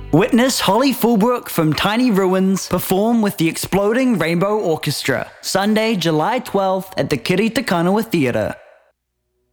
Witness Holly Fulbrook from Tiny Ruins perform with the Exploding Rainbow Orchestra, Sunday, July 12th at the Kiritakanawa Theatre.